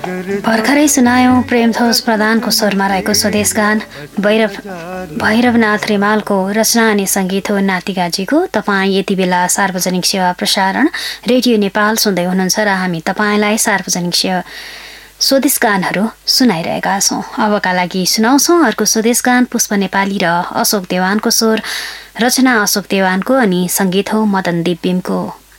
भर्खरै सुनायौं प्रेमध्वज प्रधानको स्वरमा रहेको स्वदेश गान भैरवनाथ रिमालको रचना अनि सङ्गीत हो नातिगाजीको। तपाईँ यति बेला सार्वजनिक सेवा प्रसारण रेडियो नेपाल सुन्दै हुनुहुन्छ र हामी तपाईँलाई सार्वजनिक सेवा स्वदेश गानहरू सुनाइरहेका छौँ। अबका लागि सुनाउँछौँ अर्को स्वदेश गान पुष्प नेपाली र अशोक देवानको स्वर, रचना अशोक देवानको अनि सङ्गीत हो मदन दिव्यमको।